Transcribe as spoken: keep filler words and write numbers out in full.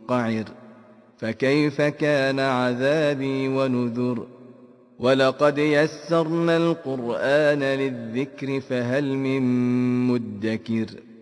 قعر فكيف كان عذابي ونذر ولقد يسرنا القرآن للذكر فهل من مدكر